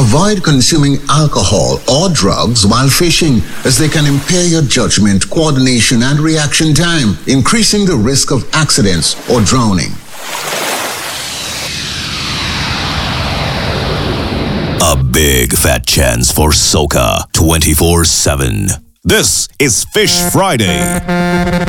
Avoid consuming alcohol or drugs while fishing, as they can impair your judgment, coordination, and reaction time, increasing the risk of accidents or drowning. A big fat chance for soca 24/7. This is Fish Friday.